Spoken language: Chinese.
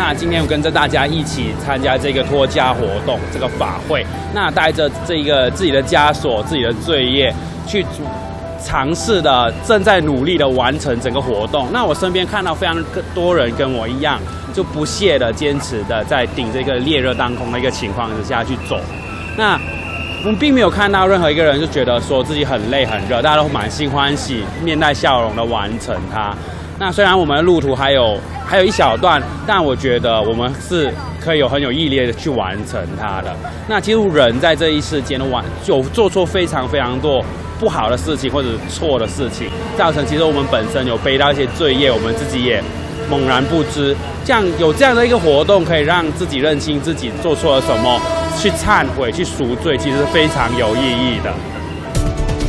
那今天我跟着大家一起参加这个脱家活动，这个法会。那带着这个自己的枷锁、自己的罪业，去尝试的正在努力的完成整个活动。那我身边看到非常多人跟我一样，就不懈的坚持的在顶这个烈热当空的一个情况之下去走。那我们并没有看到任何一个人就觉得说自己很累很热，大家都满心欢喜、面带笑容的完成它。那虽然我们的路途还有一小段，但我觉得我们是可以很有毅力的去完成它的。那其实人在这一世间有做错非常非常多不好的事情或者错的事情，造成其实我们本身有背到一些罪业，我们自己也猛然不知。有这样的一个活动，可以让自己认清自己做错了什么，去忏悔、去赎罪，其实是非常有意义的。